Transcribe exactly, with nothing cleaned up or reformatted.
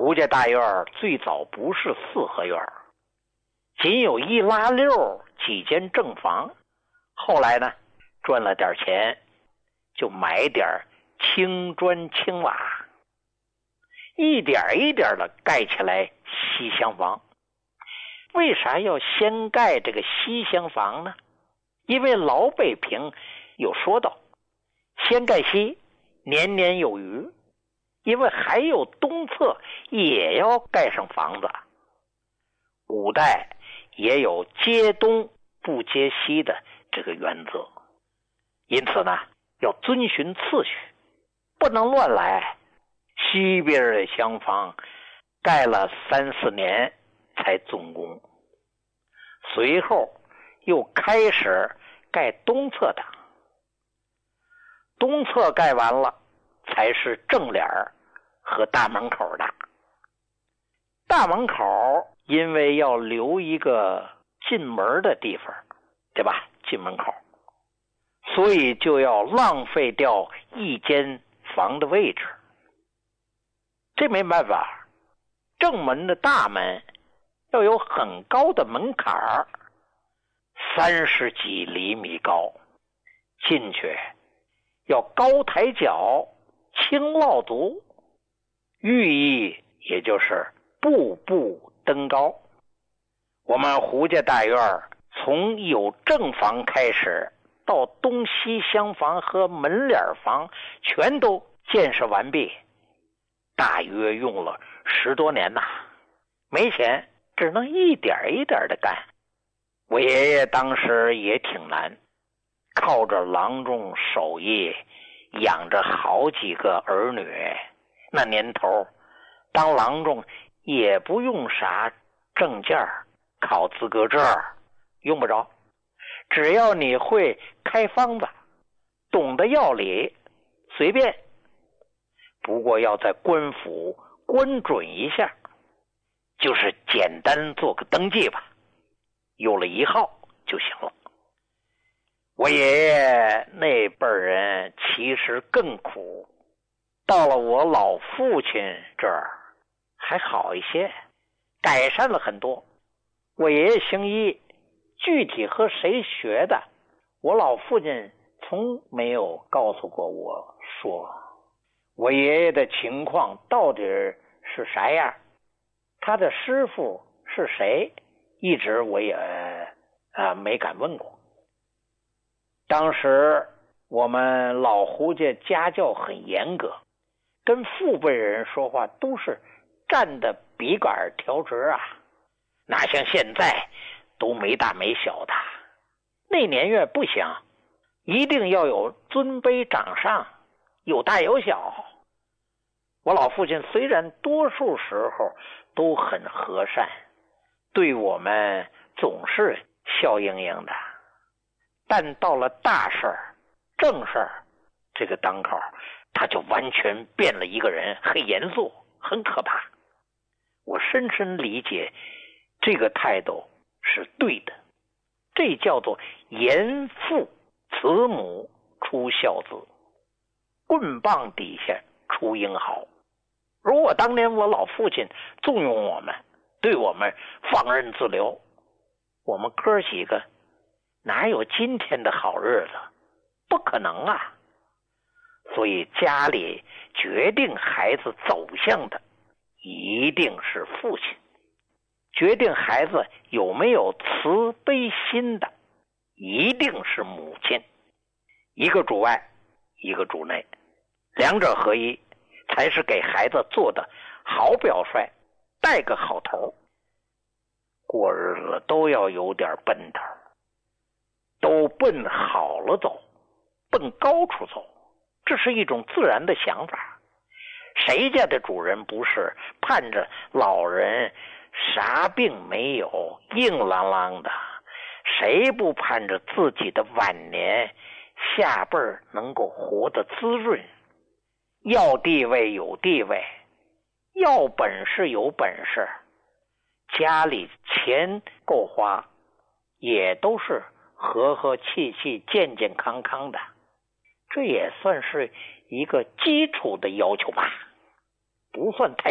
胡家大院最早不是四合院，仅有一拉六几间正房，后来呢赚了点钱，就买点青砖青瓦，一点一点的盖起来西厢房。为啥要先盖这个西厢房呢？因为老北平有说道，先盖西，年年有余，因为还有东侧也要盖上房子。古代也有接东不接西的这个原则，因此呢要遵循次序，不能乱来。西边的厢房盖了三四年才总工，随后又开始盖东侧的，东侧盖完了才是正脸和大门口的。大门口因为要留一个进门的地方，对吧？进门口，所以就要浪费掉一间房的位置。这没办法，正门的大门要有很高的门槛儿，三十几厘米高，进去要高抬脚，轻落足，寓意也就是步步登高。我们胡家大院从有正房开始，到东西厢房和门脸房全都建设完毕，大约用了十多年呐。没钱，只能一点一点的干。我爷爷当时也挺难，靠着郎中手艺养着好几个儿女。那年头当郎中也不用啥证件，考资格证用不着，只要你会开方子，懂得药理，随便。不过要在官府关准一下，就是简单做个登记吧，有了一号就行了。我爷爷那辈人其实更苦，到了我老父亲这儿还好一些，改善了很多。我爷爷姓易，具体和谁学的，我老父亲从没有告诉过我说。我爷爷的情况到底是啥样，他的师傅是谁，一直我也啊没敢问过。当时我们老胡家家教很严格，跟父辈人说话都是站的笔杆调直啊，哪像现在都没大没小的。那年月不行，一定要有尊卑长上，有大有小。我老父亲虽然多数时候都很和善，对我们总是笑盈盈的，但到了大事儿、正事儿这个当口，他就完全变了一个人，很严肃，很可怕。我深深理解这个态度是对的，这叫做严父慈母出孝子，棍棒底下出英豪。如果当年我老父亲纵容我们，对我们放任自流，我们哥几个哪有今天的好日子？不可能啊！所以家里决定孩子走向的一定是父亲，决定孩子有没有慈悲心的一定是母亲。一个主外，一个主内，两者合一，才是给孩子做的好表率，带个好头。过日子都要有点奔头，都奔好了走，奔高处走，这是一种自然的想法。谁家的主人不是盼着老人啥病没有，硬朗朗的？谁不盼着自己的晚年下辈儿能够活得滋润？要地位有地位，要本事有本事，家里钱够花，也都是和和气气、健健康康的，这也算是一个基础的要求吧，不算太